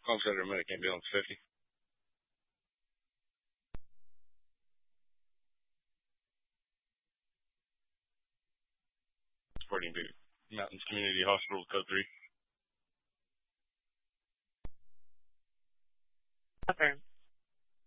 Call center medic ambulance 50. Reporting to Mountains Community Hospital, code 3. Affirm.